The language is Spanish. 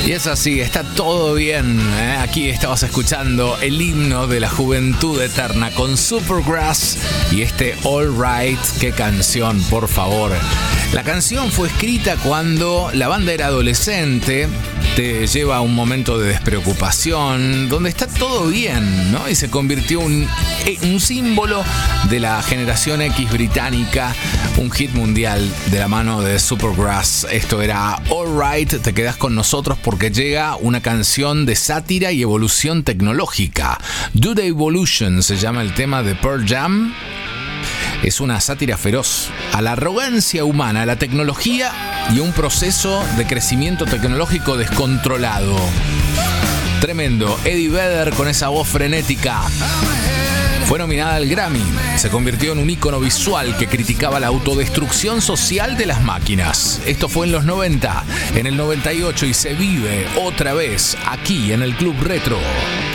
Y es así, está todo bien, ¿eh? Aquí estabas escuchando el himno de la juventud eterna con Supergrass y este All Right. Qué canción, por favor. La canción fue escrita cuando la banda era adolescente, te lleva a un momento de despreocupación, donde está todo bien, ¿no? Y se convirtió en un símbolo de la generación X británica, un hit mundial de la mano de Supergrass. Esto era All Right. Te quedás con nosotros porque llega una canción de sátira y evolución tecnológica. Do the Evolution se llama el tema de Pearl Jam. Es una sátira feroz a la arrogancia humana, a la tecnología y a un proceso de crecimiento tecnológico descontrolado. Tremendo. Eddie Vedder con esa voz frenética. Fue nominada al Grammy. Se convirtió en un ícono visual que criticaba la autodestrucción social de las máquinas. Esto fue en los 90, en el 98 y se vive otra vez aquí en el Club Retro.